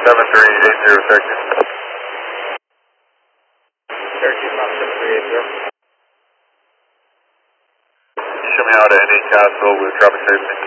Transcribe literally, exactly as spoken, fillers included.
seven three eight zero, Syracuse. Syracuse, Mach seven three eight zero. Show me how to Indian Castle with traffic safety.